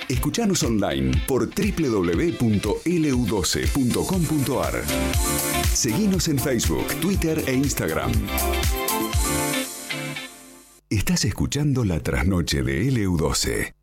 Escuchanos online por www.lu12.com.ar. Seguinos en Facebook, Twitter e Instagram. Estás escuchando La Trasnoche de LU12.